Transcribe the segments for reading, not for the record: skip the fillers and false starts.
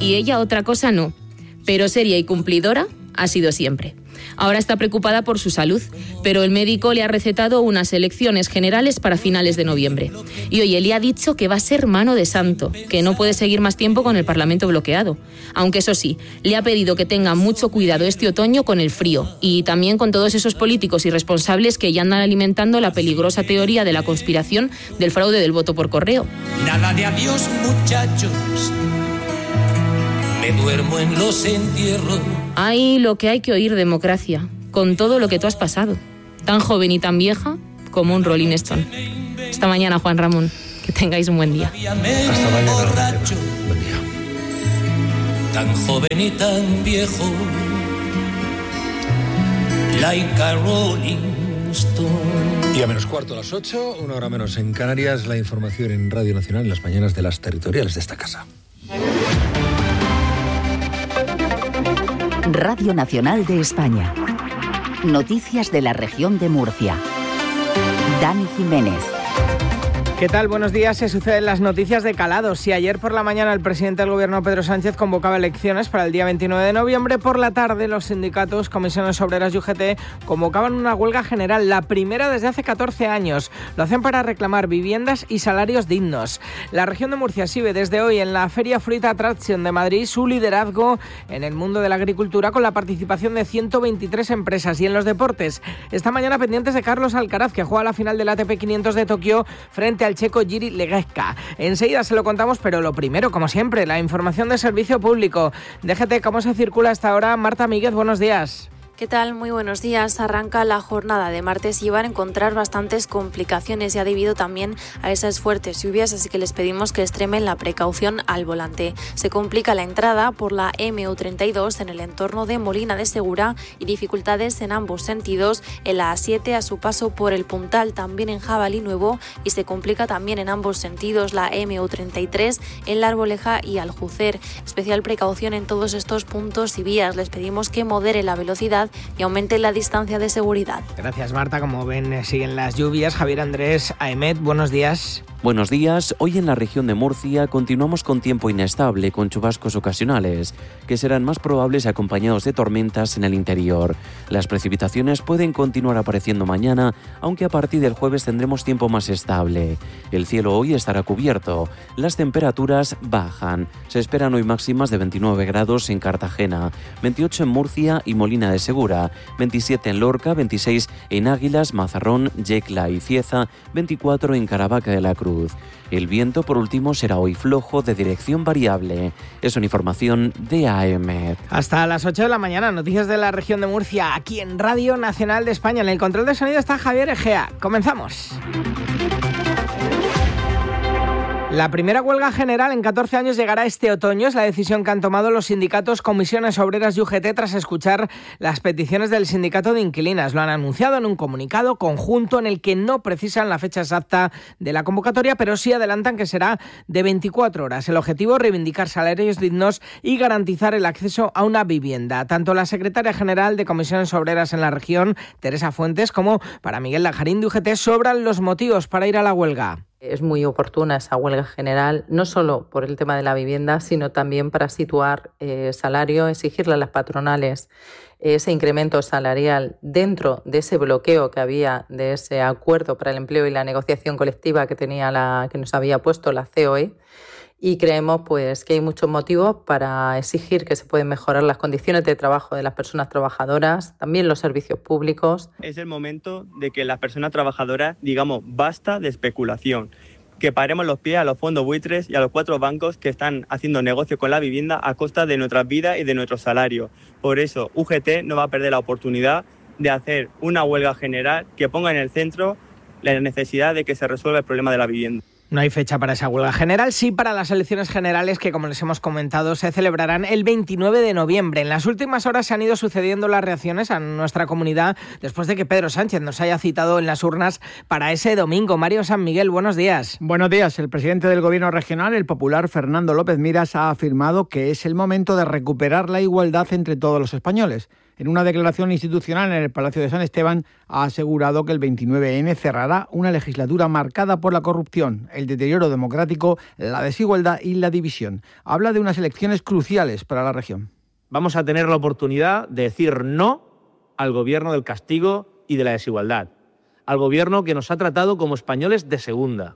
Y ella otra cosa no, pero seria y cumplidora ha sido siempre. Ahora está preocupada por su salud, pero el médico le ha recetado unas elecciones generales para finales de noviembre. Y oye, le ha dicho que va a ser mano de santo, que no puede seguir más tiempo con el Parlamento bloqueado. Aunque eso sí, le ha pedido que tenga mucho cuidado este otoño con el frío y también con todos esos políticos irresponsables que ya andan alimentando la peligrosa teoría de la conspiración del fraude del voto por correo. Nada de adiós, muchachos. Me duermo en los entierros. Ay, lo que hay que oír, democracia, con todo lo que tú has pasado. Tan joven y tan vieja como un Rolling Stone. Hasta mañana, Juan Ramón. Que tengáis un buen día. Hasta mañana. Buen día. Tan joven y tan viejo. Like a Rolling Stone. Y a menos cuarto a las 8, una hora menos en Canarias, la información en Radio Nacional en las mañanas de las territoriales de esta casa. Radio Nacional de España. Noticias de la región de Murcia. Dani Jiménez. ¿Qué tal? Buenos días. Se suceden las noticias de calado. Si ayer por la mañana el presidente del Gobierno, Pedro Sánchez, convocaba elecciones para el día 29 de noviembre, por la tarde los sindicatos, comisiones obreras y UGT convocaban una huelga general, la primera desde hace 14 años. Lo hacen para reclamar viviendas y salarios dignos. La región de Murcia exhibe desde hoy en la Feria Fruit Attraction de Madrid su liderazgo en el mundo de la agricultura con la participación de 123 empresas. Y en los deportes, esta mañana pendientes de Carlos Alcaraz, que juega la final del ATP 500 de Tokio frente a el checo Jiří Legeska. Enseguida se lo contamos, pero lo primero, como siempre, la información de servicio público. DGT, ¿cómo se circula hasta ahora? Marta Míguez, buenos días. ¿Qué tal? Muy buenos días. Arranca la jornada de martes y van a encontrar bastantes complicaciones ya debido también a esas fuertes lluvias, así que les pedimos que extremen la precaución al volante. Se complica la entrada por la MU32 en el entorno de Molina de Segura y dificultades en ambos sentidos en la A7 a su paso por el Puntal, también en Jabalí Nuevo, y se complica también en ambos sentidos la MU33 en La Arboleja y Aljucer. Especial precaución en todos estos puntos y vías. Les pedimos que modere la velocidad y aumente la distancia de seguridad. Gracias, Marta. Como ven, siguen las lluvias. Javier Andrés Aemet, buenos días. Buenos días. Hoy en la región de Murcia continuamos con tiempo inestable, con chubascos ocasionales, que serán más probables acompañados de tormentas en el interior. Las precipitaciones pueden continuar apareciendo mañana, aunque a partir del jueves tendremos tiempo más estable. El cielo hoy estará cubierto. Las temperaturas bajan. Se esperan hoy máximas de 29 grados en Cartagena, 28 en Murcia y Molina de Segura, 27 en Lorca, 26 en Águilas, Mazarrón, Yecla y Cieza, 24 en Caravaca de la Cruz. El viento, por último, será hoy flojo de dirección variable. Es una información de AEMET. Hasta las 8 de la mañana, noticias de la región de Murcia, aquí en Radio Nacional de España. En el control de sonido está Javier Egea. Comenzamos. La primera huelga general en 14 años llegará este otoño. Es la decisión que han tomado los sindicatos, comisiones obreras y UGT tras escuchar las peticiones del sindicato de inquilinas. Lo han anunciado en un comunicado conjunto en el que no precisan la fecha exacta de la convocatoria, pero sí adelantan que será de 24 horas. El objetivo, reivindicar salarios dignos y garantizar el acceso a una vivienda. Tanto la secretaria general de comisiones obreras en la región, Teresa Fuentes, como para Miguel Lajarín de UGT sobran los motivos para ir a la huelga. Es muy oportuna esa huelga general, no solo por el tema de la vivienda, sino también para situar salario, exigirle a las patronales ese incremento salarial dentro de ese bloqueo que había de ese acuerdo para el empleo y la negociación colectiva que nos había puesto la COE. Y creemos pues que hay muchos motivos para exigir que se pueden mejorar las condiciones de trabajo de las personas trabajadoras, también los servicios públicos. Es el momento de que las personas trabajadoras digamos basta de especulación, que paremos los pies a los fondos buitres y a los 4 bancos que están haciendo negocio con la vivienda a costa de nuestras vidas y de nuestros salarios. Por eso UGT no va a perder la oportunidad de hacer una huelga general que ponga en el centro la necesidad de que se resuelva el problema de la vivienda. No hay fecha para esa huelga general, sí para las elecciones generales que, como les hemos comentado, se celebrarán el 29 de noviembre. En las últimas horas se han ido sucediendo las reacciones a nuestra comunidad después de que Pedro Sánchez nos haya citado en las urnas para ese domingo. Mario San Miguel, buenos días. Buenos días. El presidente del Gobierno regional, el popular Fernando López Miras, ha afirmado que es el momento de recuperar la igualdad entre todos los españoles. En una declaración institucional en el Palacio de San Esteban ha asegurado que el 29N cerrará una legislatura marcada por la corrupción, el deterioro democrático, la desigualdad y la división. Habla de unas elecciones cruciales para la región. Vamos a tener la oportunidad de decir no al gobierno del castigo y de la desigualdad, al gobierno que nos ha tratado como españoles de segunda.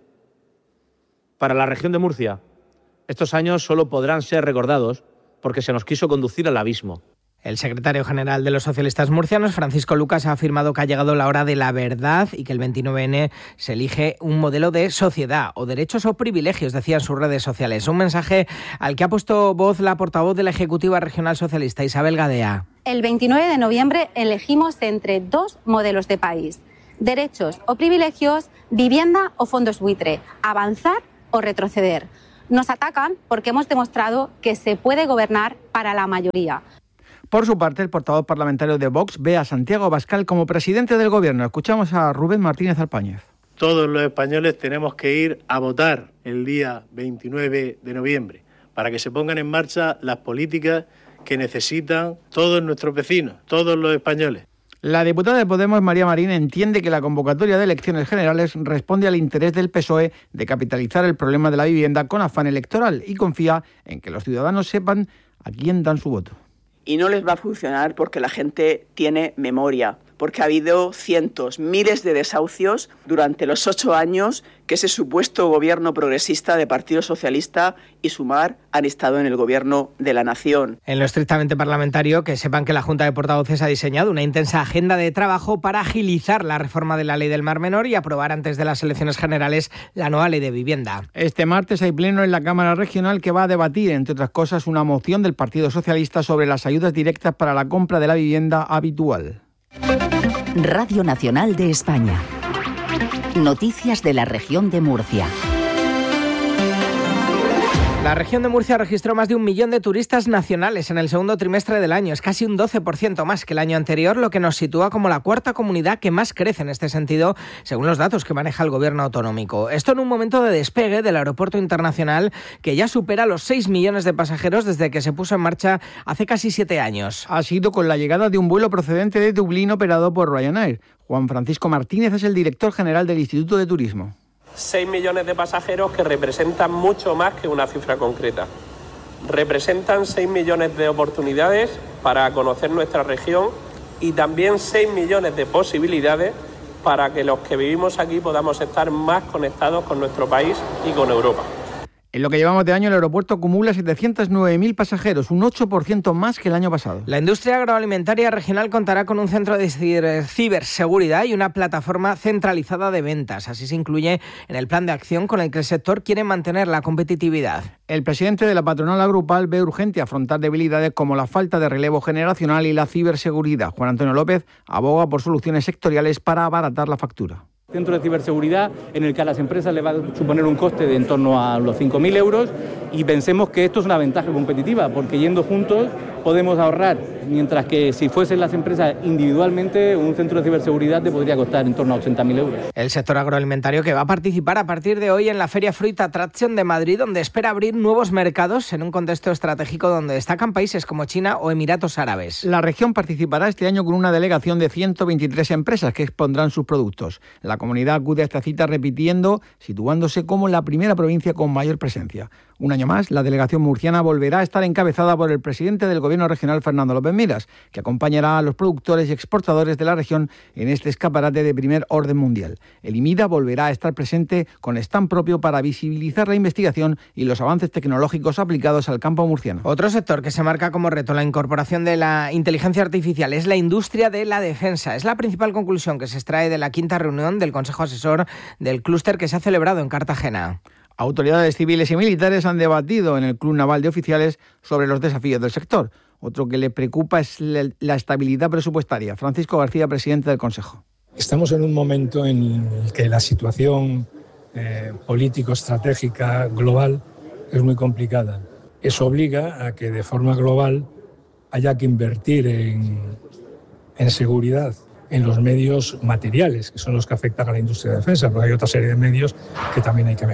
Para la región de Murcia, estos años solo podrán ser recordados porque se nos quiso conducir al abismo. El secretario general de los socialistas murcianos, Francisco Lucas, ha afirmado que ha llegado la hora de la verdad y que el 29N se elige un modelo de sociedad o derechos o privilegios, decía en sus redes sociales. Un mensaje al que ha puesto voz la portavoz de la Ejecutiva Regional Socialista, Isabel Gadea. El 29 de noviembre elegimos entre dos modelos de país: derechos o privilegios, vivienda o fondos buitre, avanzar o retroceder. Nos atacan porque hemos demostrado que se puede gobernar para la mayoría. Por su parte, el portavoz parlamentario de Vox ve a Santiago Abascal como presidente del Gobierno. Escuchamos a Rubén Martínez Alpáñez. Todos los españoles tenemos que ir a votar el día 29 de noviembre para que se pongan en marcha las políticas que necesitan todos nuestros vecinos, todos los españoles. La diputada de Podemos, María Marín, entiende que la convocatoria de elecciones generales responde al interés del PSOE de capitalizar el problema de la vivienda con afán electoral y confía en que los ciudadanos sepan a quién dan su voto. Y no les va a funcionar porque la gente tiene memoria, porque ha habido cientos, miles de desahucios durante los 8 años que ese supuesto gobierno progresista de Partido Socialista y Sumar han estado en el gobierno de la nación. En lo estrictamente parlamentario, que sepan que la Junta de Portavoces ha diseñado una intensa agenda de trabajo para agilizar la reforma de la Ley del Mar Menor y aprobar antes de las elecciones generales la nueva Ley de Vivienda. Este martes hay pleno en la Cámara Regional que va a debatir, entre otras cosas, una moción del Partido Socialista sobre las ayudas directas para la compra de la vivienda habitual. Radio Nacional de España. Noticias de la región de Murcia. La región de Murcia registró más de 1 millón de turistas nacionales en el segundo trimestre del año. Es casi un 12% más que el año anterior, lo que nos sitúa como la cuarta comunidad que más crece en este sentido, según los datos que maneja el gobierno autonómico. Esto en un momento de despegue del aeropuerto internacional, que ya supera los 6 millones de pasajeros desde que se puso en marcha hace casi 7 años. Ha sido con la llegada de un vuelo procedente de Dublín operado por Ryanair. Juan Francisco Martínez es el director general del Instituto de Turismo. 6 millones de pasajeros que representan mucho más que una cifra concreta. Representan 6 millones de oportunidades para conocer nuestra región y también 6 millones de posibilidades para que los que vivimos aquí podamos estar más conectados con nuestro país y con Europa. En lo que llevamos de año, el aeropuerto acumula 709.000 pasajeros, un 8% más que el año pasado. La industria agroalimentaria regional contará con un centro de ciberseguridad y una plataforma centralizada de ventas. Así se incluye en el plan de acción con el que el sector quiere mantener la competitividad. El presidente de la patronal agrupal ve urgente afrontar debilidades como la falta de relevo generacional y la ciberseguridad. Juan Antonio López aboga por soluciones sectoriales para abaratar la factura. Centro de ciberseguridad en el que a las empresas le va a suponer un coste de en torno a los 5.000 euros y pensemos que esto es una ventaja competitiva porque yendo juntos podemos ahorrar, mientras que si fuesen las empresas individualmente un centro de ciberseguridad te podría costar en torno a 80.000 euros. El sector agroalimentario que va a participar a partir de hoy en la Feria Fruit Attraction de Madrid, donde espera abrir nuevos mercados en un contexto estratégico donde destacan países como China o Emiratos Árabes. La región participará este año con una delegación de 123 empresas que expondrán sus productos. La comunidad acude a esta cita situándose como la primera provincia con mayor presencia. Un año más, la delegación murciana volverá a estar encabezada por el presidente del Gobierno regional, Fernando López Miras, que acompañará a los productores y exportadores de la región en este escaparate de primer orden mundial. El IMIDA volverá a estar presente con stand propio para visibilizar la investigación y los avances tecnológicos aplicados al campo murciano. Otro sector que se marca como reto la incorporación de la inteligencia artificial es la industria de la defensa. Es la principal conclusión que se extrae de la quinta reunión del Consejo Asesor del Clúster que se ha celebrado en Cartagena. Autoridades civiles y militares han debatido en el Club Naval de Oficiales sobre los desafíos del sector. Otro que le preocupa es la estabilidad presupuestaria. Francisco García, presidente del Consejo. Estamos en un momento en el que la situación político-estratégica global es muy complicada. Eso obliga a que de forma global haya que invertir en seguridad, en los medios materiales, que son los que afectan a la industria de defensa, porque hay otra serie de medios que también hay que mejorar.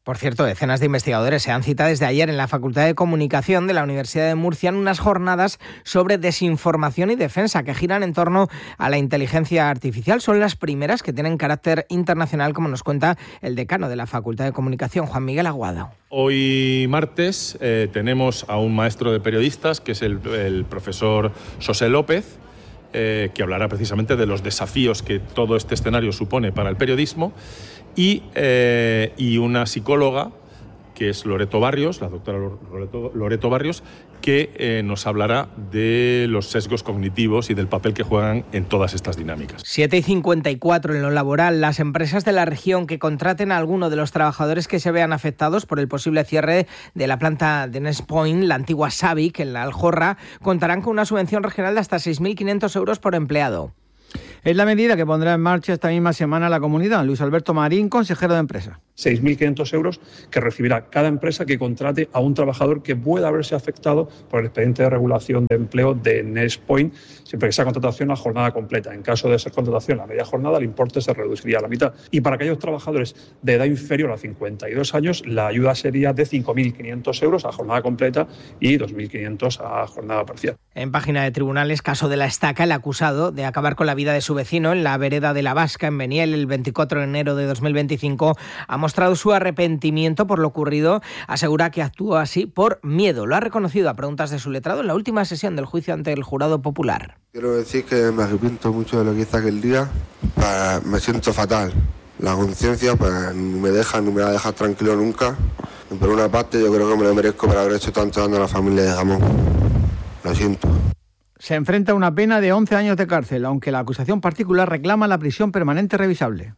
Por cierto, decenas de investigadores se han citado desde ayer en la Facultad de Comunicación de la Universidad de Murcia en unas jornadas sobre desinformación y defensa que giran en torno a la inteligencia artificial. Son las primeras que tienen carácter internacional, como nos cuenta el decano de la Facultad de Comunicación, Juan Miguel Aguado. Hoy martes tenemos a un maestro de periodistas, que es el profesor José López, que hablará precisamente de los desafíos que todo este escenario supone para el periodismo, y una psicóloga, que es Loreto Barrios, la doctora Loreto Barrios, que nos hablará de los sesgos cognitivos y del papel que juegan en todas estas dinámicas. 7:54 en lo laboral. Las empresas de la región que contraten a alguno de los trabajadores que se vean afectados por el posible cierre de la planta de Nextpoint, la antigua Sabic, en la Aljorra, contarán con una subvención regional de hasta 6.500 euros por empleado. Es la medida que pondrá en marcha esta misma semana la comunidad. Luis Alberto Marín, consejero de Empresa. 6.500 euros que recibirá cada empresa que contrate a un trabajador que pueda haberse afectado por el expediente de regulación de empleo de Nextpoint, siempre que sea contratación a jornada completa. En caso de ser contratación a media jornada, el importe se reduciría a la mitad. Y para aquellos trabajadores de edad inferior a 52 años, la ayuda sería de 5.500 euros a jornada completa y 2.500 a jornada parcial. En página de tribunales, caso de La Estaca, el acusado de acabar con la vida de su vecino en la vereda de La Vasca, en Beniel, el 24 de enero de 2025, ha mostrado su arrepentimiento por lo ocurrido. Asegura que actuó así por miedo. Lo ha reconocido a preguntas de su letrado en la última sesión del juicio ante el jurado popular. Quiero decir que me arrepiento mucho de lo que hice aquel día. Me siento fatal. La conciencia pues ni me va a dejar tranquilo nunca. Por una parte yo creo que me lo merezco por haber hecho tanto daño a la familia de Gamón. Lo siento. Se enfrenta a una pena de 11 años de cárcel, aunque la acusación particular reclama la prisión permanente revisable.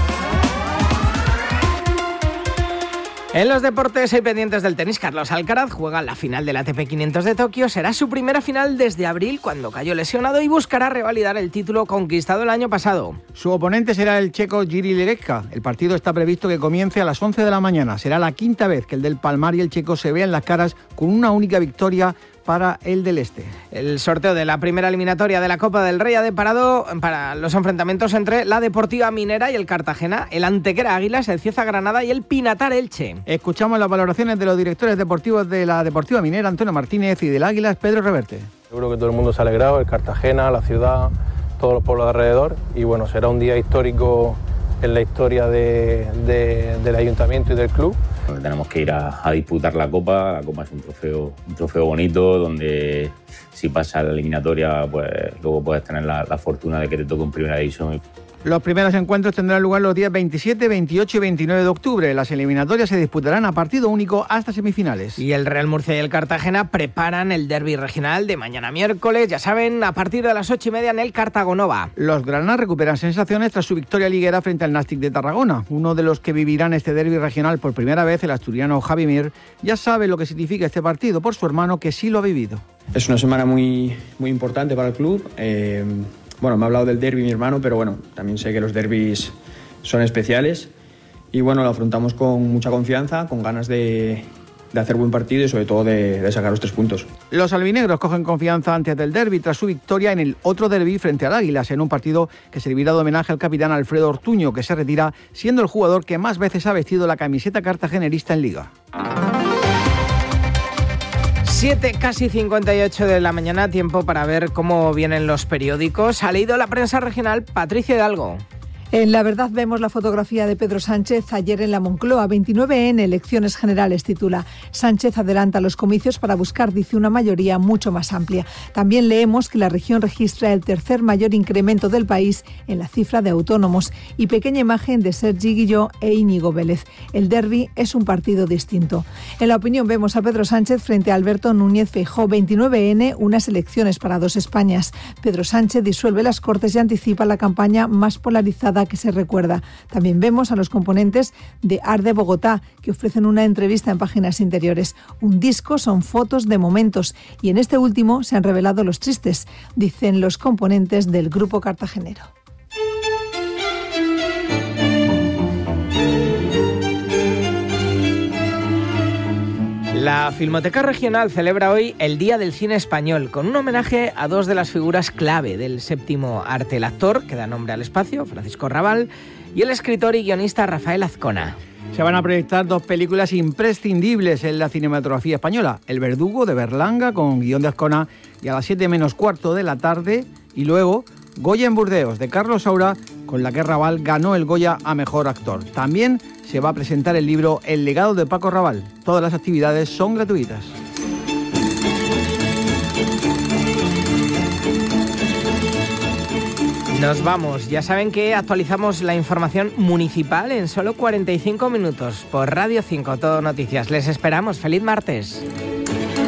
En los deportes hay pendientes del tenis. Carlos Alcaraz juega la final del ATP 500 de Tokio. Será su primera final desde abril, cuando cayó lesionado, y buscará revalidar el título conquistado el año pasado. Su oponente será el checo Jiří Lirečka. El partido está previsto que comience a las 11 de la mañana. Será la quinta vez que el del Palmar y el checo se vean las caras, con una única victoria para el del Este. El sorteo de la primera eliminatoria de la Copa del Rey ha deparado para los enfrentamientos entre la Deportiva Minera y el Cartagena, el Antequera Águilas, el Cieza Granada y el Pinatar Elche. Escuchamos las valoraciones de los directores deportivos de la Deportiva Minera, Antonio Martínez, y del Águilas, Pedro Reverte. Seguro que todo el mundo se ha alegrado, el Cartagena, la ciudad, todos los pueblos de alrededor, y bueno, será un día histórico en la historia del ayuntamiento y del club. Tenemos que ir a disputar la Copa es un trofeo bonito, donde si pasas la eliminatoria, pues luego puedes tener la fortuna de que te toque un primera división. Los primeros encuentros tendrán lugar los días 27, 28 y 29 de octubre. Las eliminatorias se disputarán a partido único hasta semifinales. Y el Real Murcia y el Cartagena preparan el derbi regional de mañana miércoles, ya saben, a partir de las 8:30 en el Cartagonova. Los granas recuperan sensaciones tras su victoria liguera frente al Nàstic de Tarragona. Uno de los que vivirán este derbi regional por primera vez, el asturiano Javi Mir, ya sabe lo que significa este partido por su hermano, que sí lo ha vivido. Es una semana muy importante para el club. Bueno, me ha hablado del derbi mi hermano, pero bueno, también sé que los derbis son especiales y bueno, lo afrontamos con mucha confianza, con ganas de hacer buen partido y sobre todo de sacar los 3 puntos. Los albinegros cogen confianza antes del derbi tras su victoria en el otro derbi frente al Águilas, en un partido que servirá de homenaje al capitán Alfredo Ortuño, que se retira siendo el jugador que más veces ha vestido la camiseta cartagenerista en Liga. 7, casi 58 de la mañana, tiempo para ver cómo vienen los periódicos. Ha leído la prensa regional Patricia Hidalgo. En La Verdad vemos la fotografía de Pedro Sánchez ayer en la Moncloa. 29 en elecciones generales, titula. Sánchez adelanta los comicios para buscar, dice, una mayoría mucho más amplia. También leemos que la región registra el tercer mayor incremento del país en la cifra de autónomos, y pequeña imagen de Sergi Guilló e Íñigo Vélez. El derbi es un partido distinto. En La Opinión vemos a Pedro Sánchez frente a Alberto Núñez Feijóo. 29N, unas elecciones para dos Españas. Pedro Sánchez disuelve las Cortes y anticipa la campaña más polarizada que se recuerda. También vemos a los componentes de Arde Bogotá, que ofrecen una entrevista en páginas interiores. Un disco son fotos de momentos, y en este último se han revelado los tristes, dicen los componentes del grupo cartagenero. La Filmoteca Regional celebra hoy el Día del Cine Español, con un homenaje a dos de las figuras clave del séptimo arte: el actor, que da nombre al espacio, Francisco Rabal, y el escritor y guionista Rafael Azcona. Se van a proyectar 2 películas imprescindibles en la cinematografía española. El Verdugo, de Berlanga, con guión de Azcona, y a las 7 menos cuarto de la tarde. Y luego Goya en Burdeos, de Carlos Saura, con la que Raval ganó el Goya a Mejor Actor. También se va a presentar el libro El legado de Paco Raval. Todas las actividades son gratuitas. Nos vamos. Ya saben que actualizamos la información municipal en solo 45 minutos por Radio 5 Todo Noticias. Les esperamos. ¡Feliz martes!